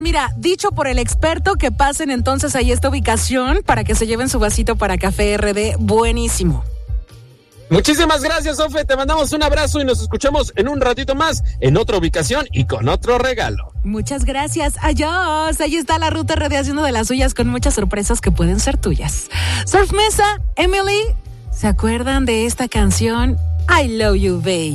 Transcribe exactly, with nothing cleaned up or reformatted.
Mira, dicho por el experto, que pasen entonces ahí esta ubicación para que se lleven su vasito para Café R D. Buenísimo. Muchísimas gracias, Ofe. Te mandamos un abrazo y nos escuchamos en un ratito más en otra ubicación y con otro regalo. Muchas gracias. Adiós. Ahí está la Ruta R D haciendo de las suyas con muchas sorpresas que pueden ser tuyas. Surf Mesa, Emily, ¿se acuerdan de esta canción? I Love You, Babe.